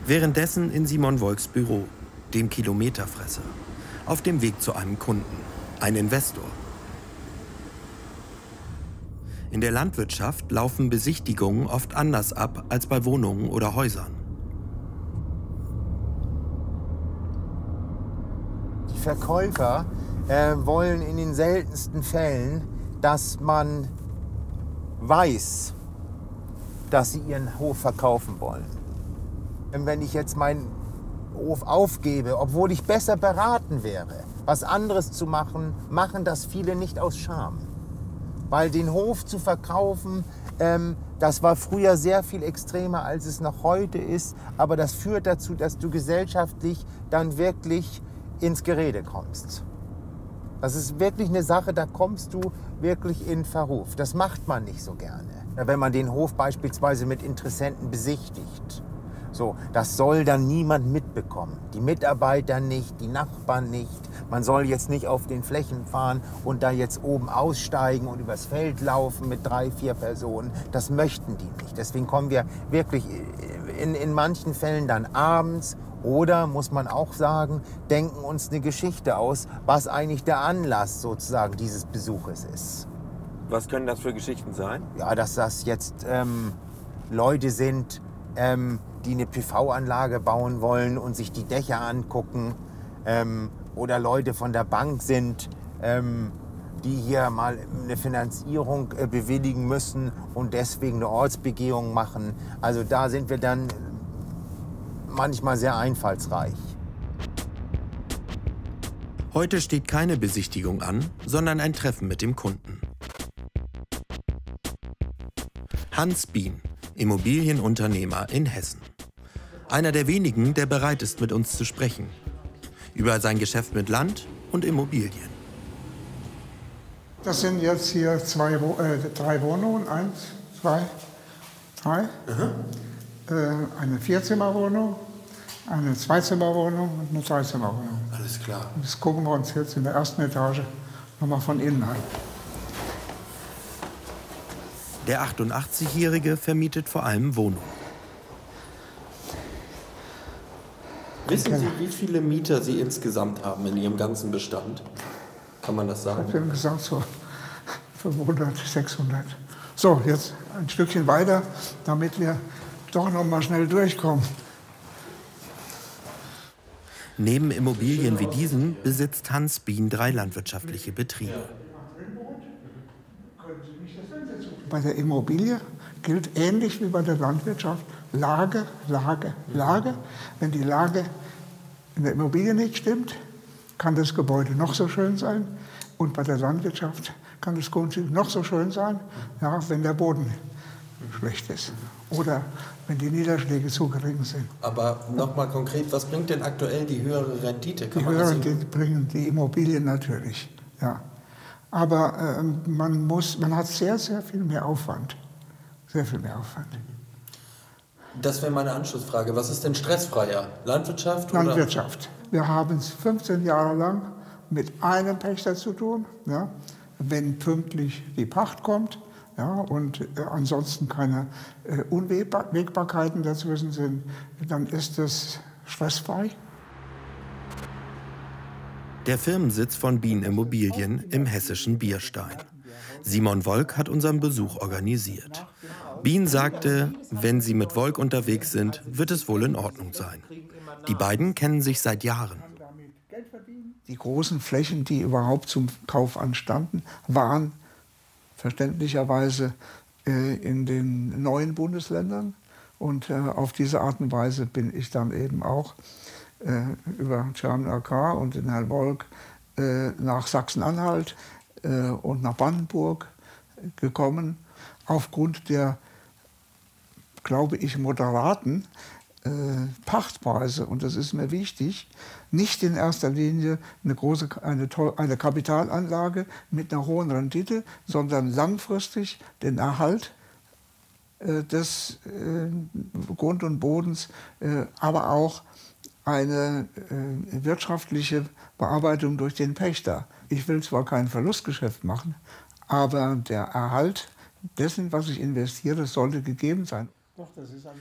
Währenddessen in Simon Wolks Büro, dem Kilometerfresser, auf dem Weg zu einem Kunden, ein Investor. In der Landwirtschaft laufen Besichtigungen oft anders ab als bei Wohnungen oder Häusern. Die Verkäufer wollen in den seltensten Fällen, dass man weiß, dass sie ihren Hof verkaufen wollen. Wenn ich jetzt meinen Hof aufgebe, obwohl ich besser beraten wäre, was anderes zu machen, machen das viele nicht aus Scham. Weil den Hof zu verkaufen, das war früher sehr viel extremer, als es noch heute ist. Aber das führt dazu, dass du gesellschaftlich dann wirklich ins Gerede kommst. Das ist wirklich eine Sache, da kommst du wirklich in Verruf. Das macht man nicht so gerne. Wenn man den Hof beispielsweise mit Interessenten besichtigt. So, das soll dann niemand mitbekommen. Die Mitarbeiter nicht, die Nachbarn nicht. Man soll jetzt nicht auf den Flächen fahren und da jetzt oben aussteigen und übers Feld laufen mit 3, 4 Personen. Das möchten die nicht. Deswegen kommen wir wirklich in manchen Fällen dann abends oder, muss man auch sagen, denken uns eine Geschichte aus, was eigentlich der Anlass sozusagen dieses Besuches ist. Was können das für Geschichten sein? Ja, dass das jetzt Leute sind, die eine PV-Anlage bauen wollen und sich die Dächer angucken. Oder Leute von der Bank sind, die hier mal eine Finanzierung bewilligen müssen und deswegen eine Ortsbegehung machen. Also da sind wir dann manchmal sehr einfallsreich. Heute steht keine Besichtigung an, sondern ein Treffen mit dem Kunden. Hans Bien, Immobilienunternehmer in Hessen. Einer der wenigen, der bereit ist, mit uns zu sprechen. Über sein Geschäft mit Land und Immobilien. Das sind jetzt hier 3 Wohnungen. 1, 2, 3. Eine 4-Zimmer-Wohnung, eine 2-Zimmer-Wohnung und eine 3-Zimmer-Wohnung. Alles klar. Und das gucken wir uns jetzt in der ersten Etage nochmal von innen an. Der 88-Jährige vermietet vor allem Wohnungen. Wissen Sie, wie viele Mieter Sie insgesamt haben in Ihrem ganzen Bestand? Kann man das sagen? Ich habe gesagt, so 500, 600. So, jetzt ein Stückchen weiter, damit wir doch noch mal schnell durchkommen. Neben Immobilien wie diesen besitzt Hans Bien 3 landwirtschaftliche Betriebe. Bei der Immobilie gilt ähnlich wie bei der Landwirtschaft Lage, Lage, Lage. Wenn die Lage in der Immobilie nicht stimmt, kann das Gebäude noch so schön sein. Und bei der Landwirtschaft kann das Grundstück noch so schön sein, ja, wenn der Boden schlecht ist. Oder wenn die Niederschläge zu gering sind. Aber nochmal konkret, was bringt denn aktuell die höhere Rendite? Die höhere Rendite bringen die Immobilien natürlich, ja. Aber man hat sehr, sehr viel mehr Aufwand. Sehr viel mehr Aufwand. Das wäre meine Anschlussfrage. Was ist denn stressfreier? Landwirtschaft? Landwirtschaft. Wir haben es 15 Jahre lang mit einem Pächter zu tun. Ja. Wenn pünktlich die Pacht kommt, ja, und ansonsten keine Unwägbarkeiten dazwischen sind, dann ist es stressfrei. Der Firmensitz von Bien Immobilien im hessischen Bierstein. Simon Wolk hat unseren Besuch organisiert. Bien sagte, wenn sie mit Wolk unterwegs sind, wird es wohl in Ordnung sein. Die beiden kennen sich seit Jahren. Die großen Flächen, die überhaupt zum Kauf anstanden, waren verständlicherweise in den neuen Bundesländern. Und auf diese Art und Weise bin ich dann eben auch über Can AK und den Herrn Wolk nach Sachsen-Anhalt und nach Brandenburg gekommen. Aufgrund der, glaube ich, moderaten Pachtpreise, und das ist mir wichtig, nicht in erster Linie eine Kapitalanlage mit einer hohen Rendite, sondern langfristig den Erhalt des Grund und Bodens, aber auch eine wirtschaftliche Bearbeitung durch den Pächter. Ich will zwar kein Verlustgeschäft machen, aber der Erhalt dessen, was ich investiere, sollte gegeben sein. Doch, das ist